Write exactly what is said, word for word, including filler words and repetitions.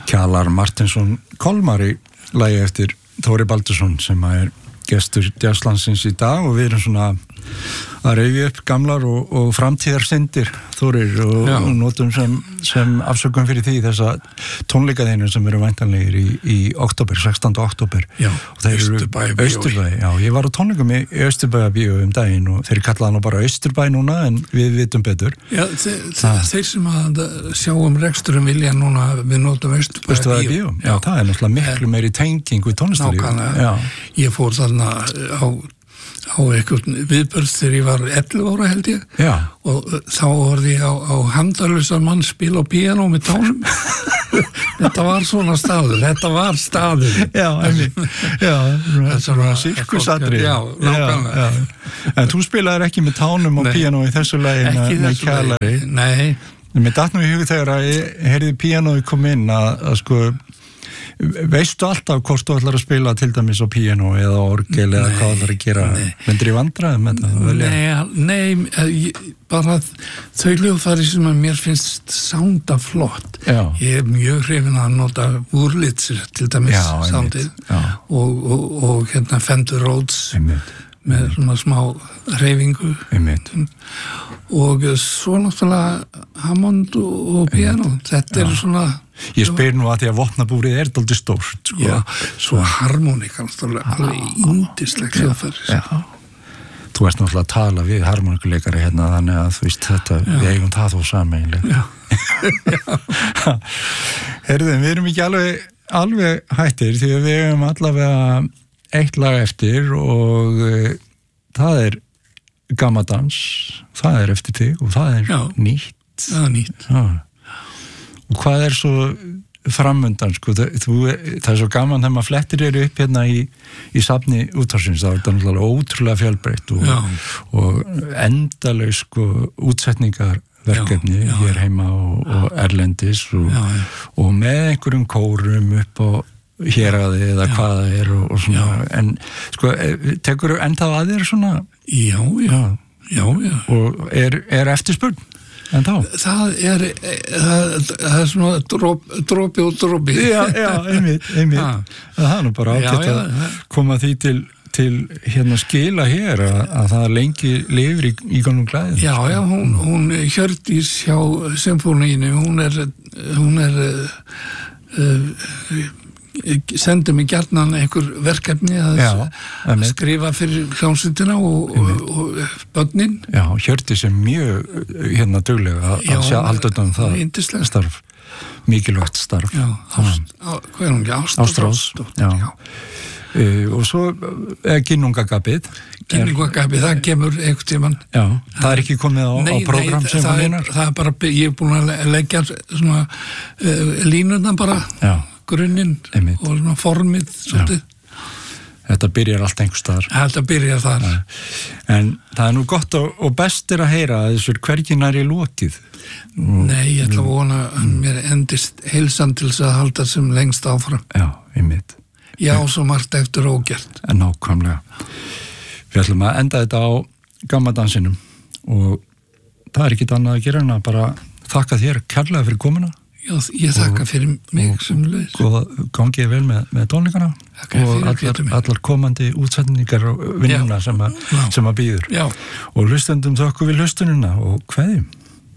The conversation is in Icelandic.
Kjalar Martinsson Kolmar í lagi eftir Þóri Baldursson sem er gestur Jazzlandsins í dag og við erum svona að reyfi upp gamlar og, og framtíðarsyndir Þórir og, og notum sem, sem afsökum fyrir því þessa tónleikaðinu sem eru væntanlegir í, í október, sextánda október já, og þeir eru Austurbæ, já, ég var á tónleikum í Austurbæjabíó um daginn og þeir kallaða nú bara Austurbæ núna en við vitum betur. Já, þeir, þeir sem að sjá um reksturum vilja núna við notum Austurbæjabíó. Já, já, það er náttúrulega miklu meiri tenging við tónlistarlíf. Nákvæmlega, ég fór þarna á á einhvern viðbörð þegar ég var ellefu ára held ég já. Og þá horfði ég á, á handalausan mann spila á píanó með tánum þetta var svona staður þetta var staður já, já, svona sirkusadri já, nákvæmlega en þú spilaðir ekki með tánum á píanó í þessu lagi með Kjalari nei mér datt nú í hug þegar að ég heyrði píanói kom inn að, að sko veistu alltaf hvort þú ætlar að spila til dæmis á píanó eða orgel eða hvað ætlar að gera myndir í vandræðum með þetta? Nei, nei ég, bara þau hljóðfæri sem að mér finnst sounda flott já. Ég er mjög hrifin að nota Wurlitzer til dæmis soundið og, og, og hérna Fender Rhodes einmitt. Með svona smá hreyfingu einmitt. Og svo náttúrulega Hammond og piano þetta er svona ég spyr nú að því að vopnabúrið er dálítið stórt sko. já, svo harmonika alveg yndislegt hljóðfæri já. Þú ert náttúrulega að tala við harmonikuleikari hérna þannig að þú veist þetta já. Við eigum það þó sameiginlega Herðu, við erum ekki alveg alveg hættir því að við eigum allavega eitt lag eftir og uh, það er Gamadans, það er eftir þig og það er já. Nýtt það er nýtt já. Og hvað er svo framundan sko, þú, það er svo gaman þegar maður flettir eru upp hérna í, í safni útvarsins, það er náttúrulega ótrúlega fjölbreytt og, og endaleg sko útsetningar verkefni já, já, hér heima og, og erlendis og, já, já. Og með einhverjum kórum upp á héraði eða já. Hvað það er og, og svona, já. En sko, tekur þú ennþá að þér svona? Já, já, já, já. Og er, er eftirspurn? En þá? Það er, það, það er svona drop, dropi og dropi. Já, já, einmitt, einmitt. Ah. Það er nú bara ágætt að koma því til, til hérna skila hér að, að það lengi lifir í, í ganum glæðin. Já, já, hún, hún Hjördís hjá symfóníinu, hún er, hún er, uh, uh, sendi mig gjarnan einhver verkefni að já, skrifa fyrir hljómsveitina og, og, og börnin. Já, Hjördís er mjög hérna duglega að, að sjá aldrei um það yndislegt. Starf, mikilvægt starf. Já, ást, á, hvað er hún ekki? Ástrós. Já. já. Uh, og svo er Ginnungagapið. Ginnungagapið, það kemur einhvern tímann. Já, það er ekki komið á, nei, á program nei, sem það er, það er bara, ég er búin að leggja svona uh, línurna bara. Já. Grunninn og svona formið svolítið. Þetta byrjar allt einhvers staðar. Þetta byrjar þar. Ja. En það er nú gott og, og best er að heyra að þessur hvergi nær í lokið. Nei, ég ætla að vona að mér endist heilsan til þess að halda sem lengst áfram. Já, einmitt. Já, svo margt eftir ógert. En nákvæmlega. Við ætlum að enda þetta á Gamaddansinum og það er ekkit annað að gera en að bara þakka þér kærlega fyrir komuna. Já, ég þakka fyrir mig sem leiðis. Og gangið vel með, með tónleikana og allar, allar komandi útsetningar og vinnuna sem, sem að býður. Já. Og hlustendum þökkum við hlustunina og kveðjum.